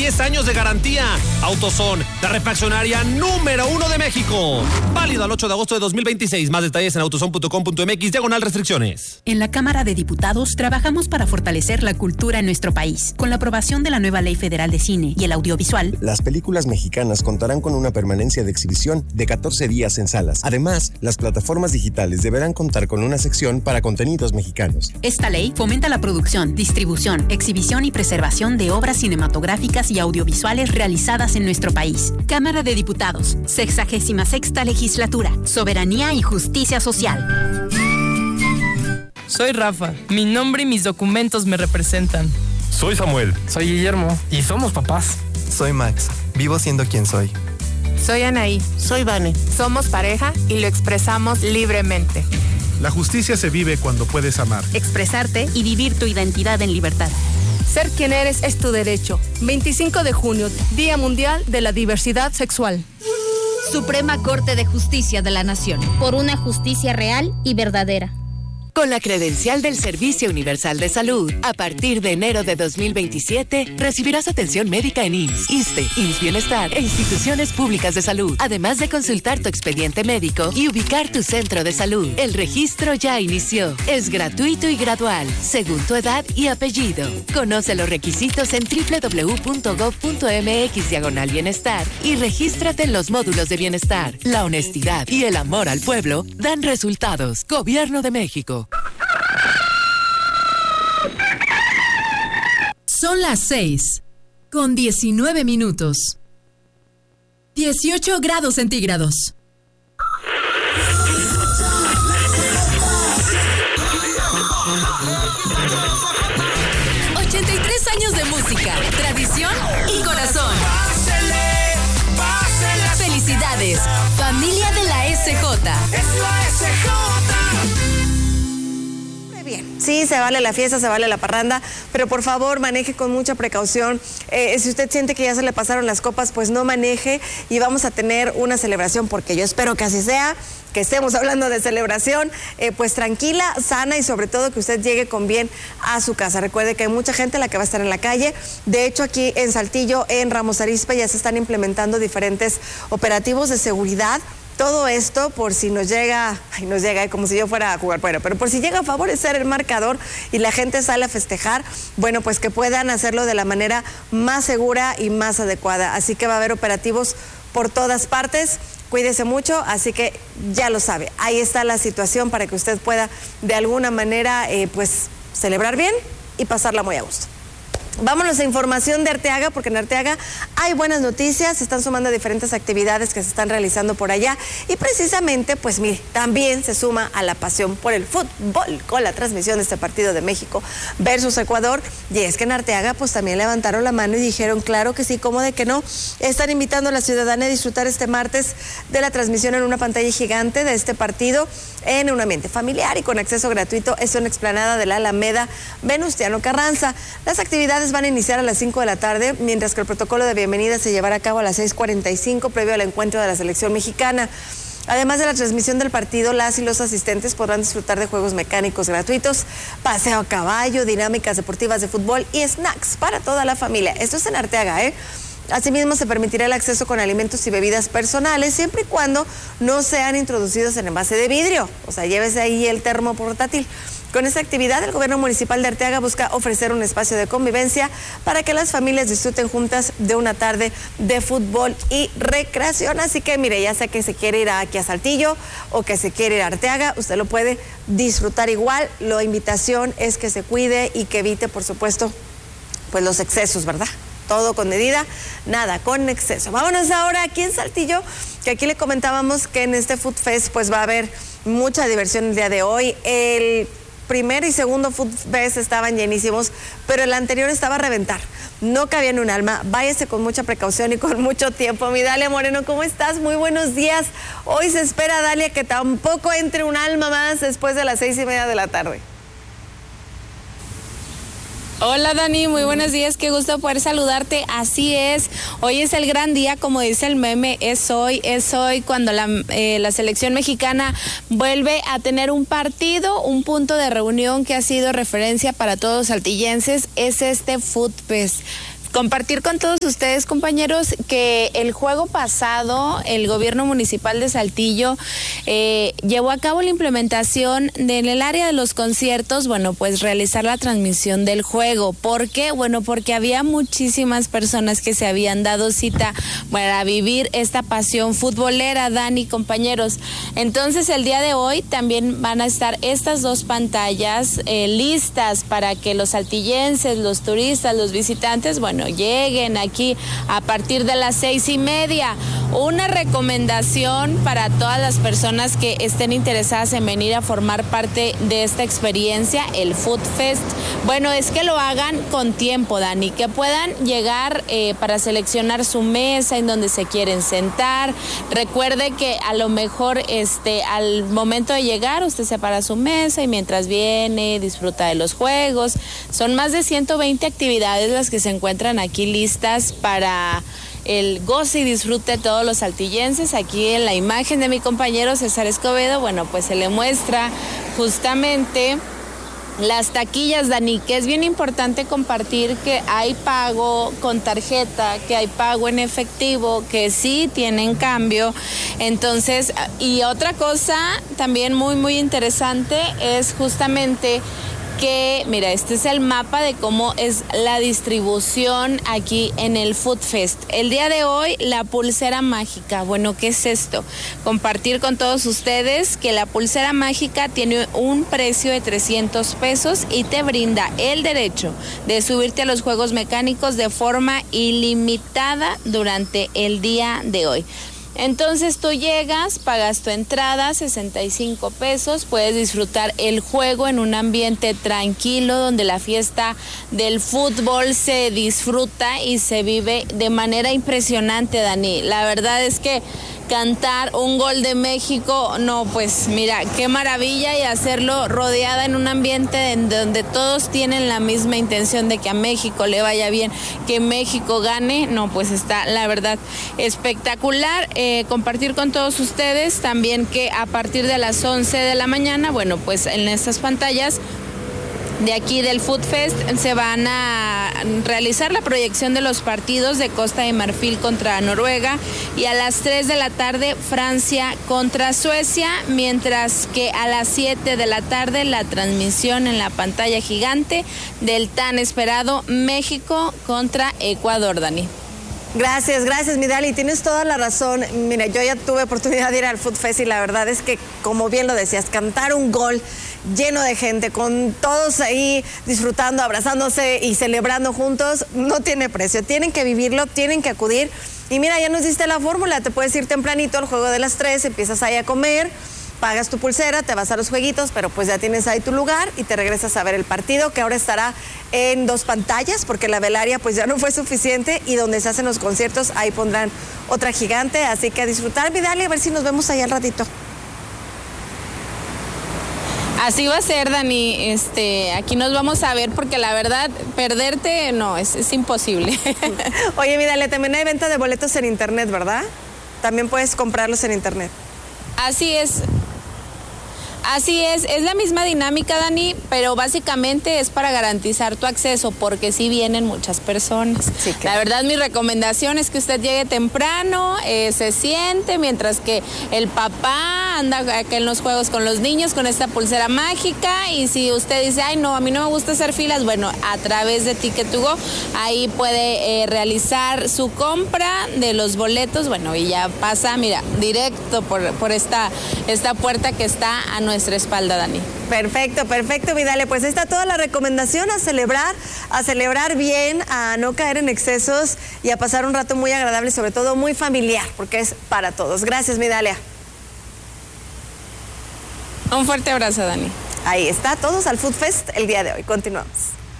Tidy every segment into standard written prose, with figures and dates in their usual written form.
10 años de garantía. AutoZone, la refaccionaria número 1 de México. Válido al 8 de agosto de 2026. Más detalles en autozone.com.mx/restricciones. En la Cámara de Diputados trabajamos para fortalecer la cultura en nuestro país. Con la aprobación de la nueva Ley Federal de Cine y el Audiovisual, las películas mexicanas contarán con una permanencia de exhibición de 14 días en salas. Además, las plataformas digitales deberán contar con una sección para contenidos mexicanos. Esta ley fomenta la producción, distribución, exhibición y preservación de obras cinematográficas y audiovisuales realizadas en nuestro país. Cámara de Diputados, 66ª Legislatura, Soberanía y Justicia Social. Soy Rafa, mi nombre y mis documentos me representan. Soy Samuel. Soy Guillermo y somos papás. Soy Max, vivo siendo quien soy. Soy Anaí. Soy Vane. Somos pareja y lo expresamos libremente. La justicia se vive cuando puedes amar, expresarte y vivir tu identidad en libertad. Ser quien eres es tu derecho. 25 de junio, Día Mundial de la Diversidad Sexual. Suprema Corte de Justicia de la Nación. Por una justicia real y verdadera. Con la credencial del Servicio Universal de Salud, a partir de enero de 2027, recibirás atención médica en IMSS, ISSSTE, IMSS Bienestar e instituciones públicas de salud, además de consultar tu expediente médico y ubicar tu centro de salud. El registro ya inició. Es gratuito y gradual, según tu edad y apellido. Conoce los requisitos en www.gov.mx/bienestar y regístrate en los módulos de bienestar. La honestidad y el amor al pueblo dan resultados. Gobierno de México. Son las 6:19. 18 grados centígrados. Años de música, tradición y corazón. Felicidades, familia de la SJ. Es la SJ. Bien. Sí, se vale la fiesta, se vale la parranda, pero por favor maneje con mucha precaución. Si usted siente que ya se le pasaron las copas, pues no maneje y vamos a tener una celebración, porque yo espero que así sea, que estemos hablando de celebración, pues tranquila, sana y sobre todo que usted llegue con bien a su casa. Recuerde que hay mucha gente la que va a estar en la calle. De hecho, aquí en Saltillo, en Ramos Arizpe, ya se están implementando diferentes operativos de seguridad. Todo esto por si nos llega como si yo fuera a jugar fuera, pero por si llega a favorecer el marcador y la gente sale a festejar, bueno, pues que puedan hacerlo de la manera más segura y más adecuada. Así que va a haber operativos por todas partes. Cuídese mucho, así que ya lo sabe. Ahí está la situación para que usted pueda de alguna manera pues celebrar bien y pasarla muy a gusto. Vámonos a información de Arteaga, porque en Arteaga hay buenas noticias, se están sumando diferentes actividades que se están realizando por allá y precisamente, pues mire, también se suma a la pasión por el fútbol con la transmisión de este partido de México versus Ecuador. Y es que en Arteaga pues también levantaron la mano y dijeron, claro que sí, cómo de que no. Están invitando a la ciudadanía a disfrutar este martes de la transmisión en una pantalla gigante de este partido en un ambiente familiar y con acceso gratuito. Es una explanada de la Alameda Venustiano Carranza. Las actividades van a iniciar a las 5 de la tarde, mientras que el protocolo de bienvenida se llevará a cabo a las 6:45 previo al encuentro de la selección mexicana. Además de la transmisión del partido, las y los asistentes podrán disfrutar de juegos mecánicos gratuitos, paseo a caballo, dinámicas deportivas de fútbol y snacks para toda la familia. Esto es en Arteaga, ¿eh? Asimismo, se permitirá el acceso con alimentos y bebidas personales, siempre y cuando no sean introducidos en envase de vidrio. O sea, llévese ahí el termo portátil. Con esta actividad, el gobierno municipal de Arteaga busca ofrecer un espacio de convivencia para que las familias disfruten juntas de una tarde de fútbol y recreación. Así que, mire, ya sea que se quiere ir aquí a Saltillo o que se quiere ir a Arteaga, usted lo puede disfrutar igual. La invitación es que se cuide y que evite, por supuesto, pues los excesos, ¿verdad? Todo con medida, nada con exceso. Vámonos ahora aquí en Saltillo, que aquí le comentábamos que en este Food Fest pues va a haber mucha diversión el día de hoy. El primer y segundo Food Fest estaban llenísimos, pero el anterior estaba a reventar. No cabía ni un alma. Váyase con mucha precaución y con mucho tiempo. Mi Dalia Moreno, ¿cómo estás? Muy buenos días. Hoy se espera, Dalia, que tampoco entre un alma más después de las 6:30 de la tarde. Hola Dani, muy buenos días, qué gusto poder saludarte. Así es, hoy es el gran día, como dice el meme, es hoy cuando la selección mexicana vuelve a tener un partido, un punto de reunión que ha sido referencia para todos los saltillenses, es este Food Fest. Compartir con todos ustedes, compañeros, que el juego pasado el gobierno municipal de Saltillo llevó a cabo la implementación en el área de los conciertos, bueno, pues realizar la transmisión del juego. ¿Por qué? Bueno, porque había muchísimas personas que se habían dado cita para vivir esta pasión futbolera, Dani, compañeros. Entonces, el día de hoy también van a estar estas dos pantallas listas para que los saltillenses, los turistas, los visitantes, bueno, lleguen aquí a partir de las 6:30. Una recomendación para todas las personas que estén interesadas en venir a formar parte de esta experiencia, el Food Fest. Bueno, es que lo hagan con tiempo, Dani, que puedan llegar para seleccionar su mesa en donde se quieren sentar. Recuerde que a lo mejor al momento de llegar usted separa su mesa y mientras viene disfruta de los juegos. Son más de 120 actividades las que se encuentran aquí listas para el goce y disfrute de todos los saltillenses. Aquí en la imagen de mi compañero César Escobedo, bueno, pues se le muestra justamente las taquillas, Dani, que es bien importante compartir que hay pago con tarjeta, que hay pago en efectivo, que sí tienen cambio. Entonces, y otra cosa también muy, muy interesante es justamente que, mira, este es el mapa de cómo es la distribución aquí en el Food Fest. El día de hoy, la pulsera mágica. Bueno, ¿qué es esto? Compartir con todos ustedes que la pulsera mágica tiene un precio de 300 pesos y te brinda el derecho de subirte a los juegos mecánicos de forma ilimitada durante el día de hoy. Entonces tú llegas, pagas tu entrada, 65 pesos, puedes disfrutar el juego en un ambiente tranquilo donde la fiesta del fútbol se disfruta y se vive de manera impresionante, Dani. La verdad es que cantar un gol de México, no, pues mira, qué maravilla, y hacerlo rodeada en un ambiente en donde todos tienen la misma intención de que a México le vaya bien, que México gane, no, pues está la verdad espectacular. Compartir con todos ustedes también que a partir de las 11 de la mañana, bueno, pues en estas pantallas de aquí del Food Fest se van a realizar la proyección de los partidos de Costa de Marfil contra Noruega y a las 3 de la tarde Francia contra Suecia, mientras que a las 7 de la tarde la transmisión en la pantalla gigante del tan esperado México contra Ecuador, Dani. Gracias, mi Dali, tienes toda la razón. Mira, yo ya tuve oportunidad de ir al Food Fest y la verdad es que, como bien lo decías, cantar un gol lleno de gente, con todos ahí disfrutando, abrazándose y celebrando juntos, no tiene precio. Tienen que vivirlo, tienen que acudir. Y mira, ya nos diste la fórmula, te puedes ir tempranito al juego de las 3, empiezas ahí a comer, pagas tu pulsera, te vas a los jueguitos, pero pues ya tienes ahí tu lugar y te regresas a ver el partido, que ahora estará en 2 pantallas, porque la velaria pues ya no fue suficiente, y donde se hacen los conciertos, ahí pondrán otra gigante, así que a disfrutar, Vidal, y a ver si nos vemos ahí al ratito. Así va a ser, Dani, aquí nos vamos a ver, porque la verdad, perderte, no, es imposible. Oye, Vidal, también hay venta de boletos en internet, ¿verdad? También puedes comprarlos en internet. Así es. Así es la misma dinámica, Dani, pero básicamente es para garantizar tu acceso, porque sí vienen muchas personas. Sí, claro. La verdad, mi recomendación es que usted llegue temprano, se siente, mientras que el papá anda acá en los juegos con los niños, con esta pulsera mágica, y si usted dice, ay no, a mí no me gusta hacer filas, bueno, a través de Ticket2Go, ahí puede realizar su compra de los boletos, bueno, y ya pasa, mira, directo por esta puerta que está a nuestra espalda, Dani. Perfecto, Vidale. Pues está toda la recomendación, a celebrar bien, a no caer en excesos y a pasar un rato muy agradable, sobre todo muy familiar, porque es para todos. Gracias, Vidalia. Un fuerte abrazo, Dani. Ahí está, todos al Food Fest el día de hoy. Continuamos.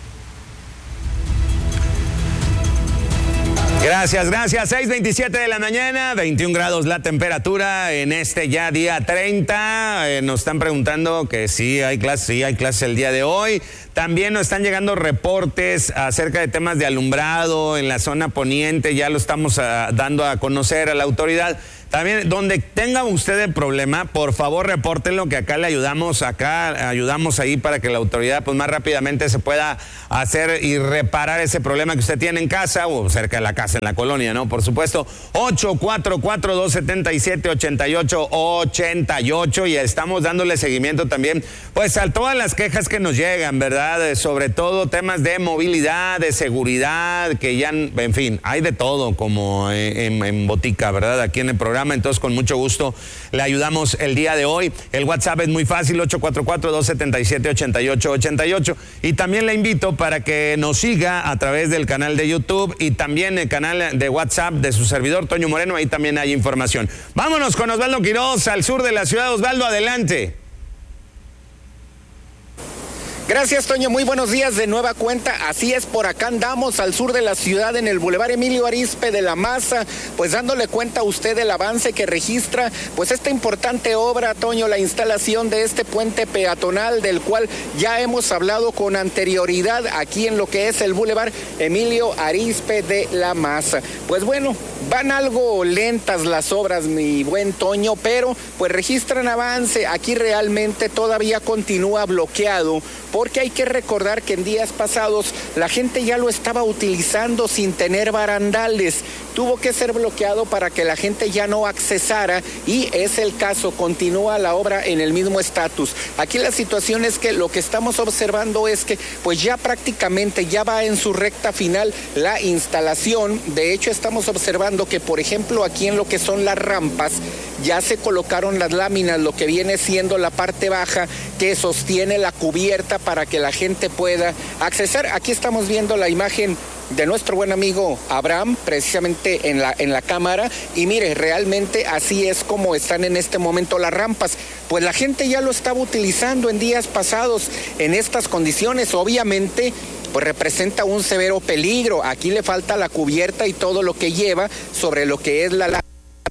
Gracias. 6:27 de la mañana, 21 grados la temperatura en este ya día 30. Nos están preguntando que sí hay clases el día de hoy. También nos están llegando reportes acerca de temas de alumbrado en la zona poniente. Ya lo estamos dando a conocer a la autoridad, También, donde tenga usted el problema, por favor repórtenlo, que acá le ayudamos, ahí para que la autoridad pues más rápidamente se pueda hacer y reparar ese problema que usted tiene en casa o cerca de la casa, en la colonia, ¿no? Por supuesto, 844-277-8888 y estamos dándole seguimiento también, pues a todas las quejas que nos llegan, ¿verdad? Sobre todo temas de movilidad, de seguridad, que ya, en fin, hay de todo como en botica, ¿verdad? Aquí en el programa. Entonces, con mucho gusto le ayudamos el día de hoy. El WhatsApp es muy fácil, 844-277-8888. Y también le invito para que nos siga a través del canal de YouTube y también el canal de WhatsApp de su servidor, Toño Moreno. Ahí también hay información. Vámonos con Osvaldo Quiroz, al sur de la ciudad. Osvaldo, adelante. Gracias, Toño. Muy buenos días de nueva cuenta. Así es, por acá andamos al sur de la ciudad en el Boulevard Emilio Arizpe de la Maza, pues dándole cuenta a usted del avance que registra pues esta importante obra, Toño, la instalación de este puente peatonal del cual ya hemos hablado con anterioridad aquí en lo que es el Boulevard Emilio Arizpe de la Maza. Pues bueno, van algo lentas las obras, mi buen Toño, pero pues registran avance. Aquí realmente todavía continúa bloqueado, porque hay que recordar que en días pasados la gente ya lo estaba utilizando sin tener barandales. Tuvo que ser bloqueado para que la gente ya no accesara y es el caso, continúa la obra en el mismo estatus. Aquí la situación es que lo que estamos observando es que pues ya prácticamente ya va en su recta final la instalación. De hecho, estamos observando que, por ejemplo, aquí en lo que son las rampas ya se colocaron las láminas, lo que viene siendo la parte baja que sostiene la cubierta para que la gente pueda accesar. Aquí estamos viendo la imagen de nuestro buen amigo Abraham, precisamente en la cámara, y mire, realmente así es como están en este momento las rampas. Pues la gente ya lo estaba utilizando en días pasados en estas condiciones. Obviamente pues representa un severo peligro. Aquí le falta la cubierta y todo lo que lleva sobre lo que es la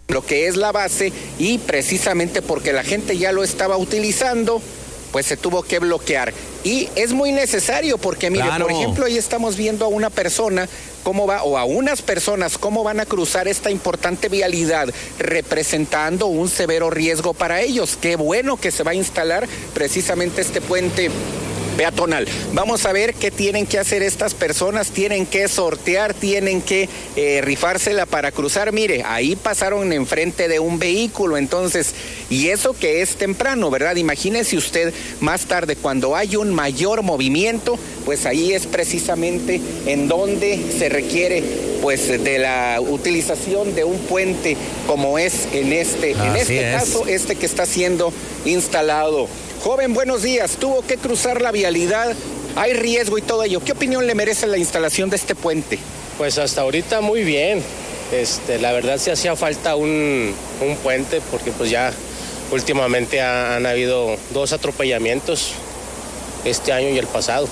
base, y precisamente porque la gente ya lo estaba utilizando, pues se tuvo que bloquear. Y es muy necesario porque, mire, claro, por ejemplo, ahí estamos viendo a una persona cómo va, o a unas personas cómo van a cruzar esta importante vialidad, representando un severo riesgo para ellos. Qué bueno que se va a instalar precisamente este puente peatonal. Vamos a ver qué tienen que hacer estas personas. Tienen que sortear, tienen que rifársela para cruzar. Mire, ahí pasaron enfrente de un vehículo, entonces, y eso que es temprano, ¿verdad? Imagínese usted más tarde, cuando hay un mayor movimiento, pues ahí es precisamente en donde se requiere pues de la utilización de un puente como es en este caso, este que está siendo instalado. Joven, buenos días. Tuvo que cruzar la vialidad, hay riesgo y todo ello. ¿Qué opinión le merece la instalación de este puente? Pues hasta ahorita muy bien. La verdad sí hacía falta un puente, porque pues ya últimamente han habido 2 atropellamientos este año y el pasado.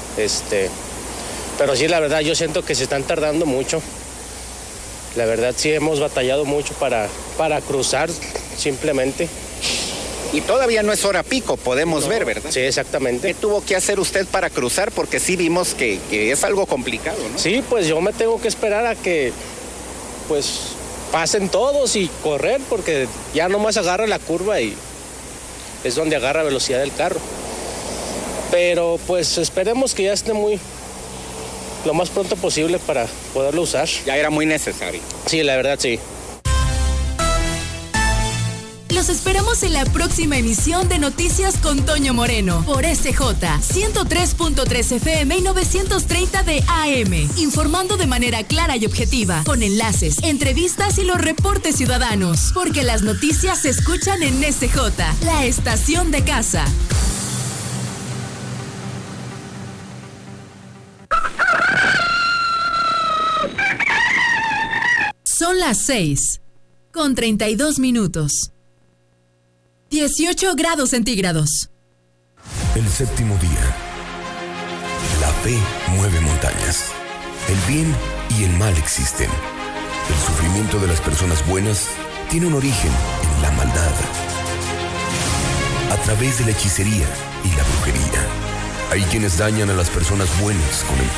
Pero sí, la verdad yo siento que se están tardando mucho. La verdad sí hemos batallado mucho para cruzar simplemente. Y todavía no es hora pico, podemos ver, ¿verdad? Sí, exactamente. ¿Qué tuvo que hacer usted para cruzar? Porque sí vimos que es algo complicado, ¿no? Sí, pues yo me tengo que esperar a que pues pasen todos y correr, porque ya nomás agarra la curva y es donde agarra velocidad del carro. Pero pues esperemos que ya esté lo más pronto posible para poderlo usar. Ya era muy necesario. Sí, la verdad sí. Los esperamos en la próxima emisión de Noticias con Toño Moreno por SJ 103.3 FM y 930 de AM, informando de manera clara y objetiva, con enlaces, entrevistas y los reportes ciudadanos, porque las noticias se escuchan en SJ, la estación de casa. Son las 6:32. 18 grados centígrados. El séptimo día. La fe mueve montañas. El bien y el mal existen. El sufrimiento de las personas buenas tiene un origen en la maldad. A través de la hechicería y la brujería, hay quienes dañan a las personas buenas con el